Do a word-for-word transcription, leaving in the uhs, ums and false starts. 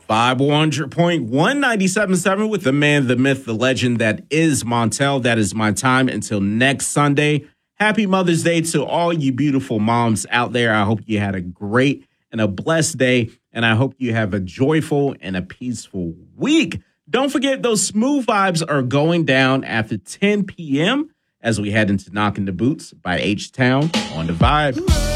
Vibe one hundred point one ninety-seven point seven with the man, the myth, the legend that is Montel. That is my time until next Sunday. Happy Mother's Day to all you beautiful moms out there. I hope you had a great and a blessed day, and I hope you have a joyful and a peaceful week. Don't forget, those smooth vibes are going down after ten p.m. as we head into Knocking the Boots by H-Town on the Vibe.